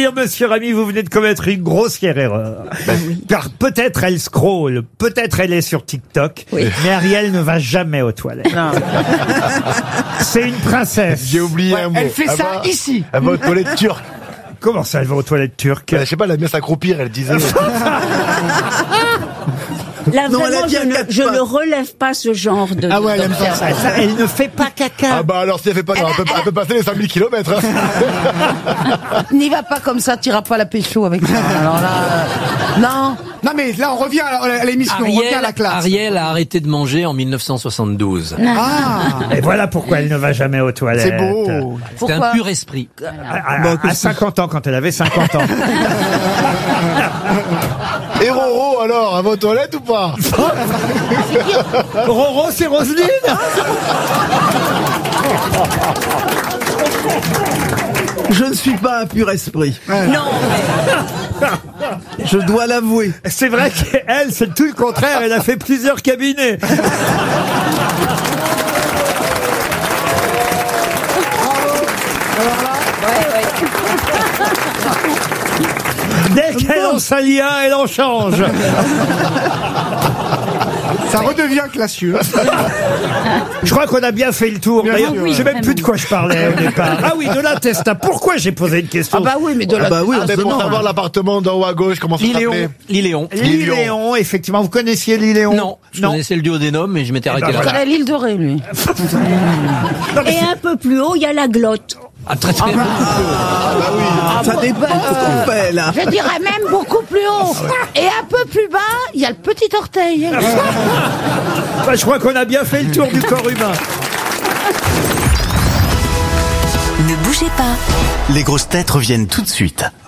dire, monsieur Rami, vous venez de commettre une grossière erreur. Car peut-être elle scrolle, peut-être elle est sur TikTok, mais Ariel ne va jamais aux toilettes. C'est une princesse. J'ai oublié un mot. Elle fait ça ici. Elle va aux toilettes turques. Comment ça, elle va aux toilettes turques? Je sais pas, elle aime bien s'accroupir, elle disait. Là, Non, elle a vraiment, dit je ne relève pas ce genre de... Ah ouais, elle aime pas ça. Elle ne fait pas caca. Ah bah alors si elle fait pas, elle peut passer les 5000 km. N'y va pas comme ça, t'iras pas la pécho avec ça. Alors là, non. Non mais là on revient à l'émission, on revient à la classe. Ariel a arrêté de manger en 1972. Ah, Et voilà pourquoi elle ne va jamais aux toilettes. c'est beau. C'était un pur esprit. À 50 ans, quand elle avait 50 ans. Et Roro alors, elle va aux toilettes ou pas? Roro, c'est Roselyne. Je ne suis pas un pur esprit. Non, Je dois l'avouer. C'est vrai qu'elle, c'est tout le contraire. Elle a fait plusieurs cabinets. Dès qu'elle en salit un, elle en change. Ça redevient classieux. Je crois qu'on a bien fait le tour. Bien D'ailleurs, sûr, je sais même plus de quoi je parlais au départ. Ah oui, de l'intestin. Pourquoi j'ai posé une question? Ah bah oui, mais de la... Bah oui, on pour savoir l'appartement d'en haut à gauche, comment ça s'appelait? Liléon. Liléon, effectivement. Vous connaissiez Liléon? Non, je connaissais le duodénum, mais je m'étais arrêté ben là. voilà. Il connaît l'île de Ré, lui. et un peu plus haut, il y a la glotte. Ah, très très bien. Ça dépend de ce qu'on fait, là. Je dirais même beaucoup plus haut. Et un peu plus bas, il y a le petit orteil. Bah, je crois qu'on a bien fait le tour du corps humain. Ne bougez pas. Les grosses têtes reviennent tout de suite.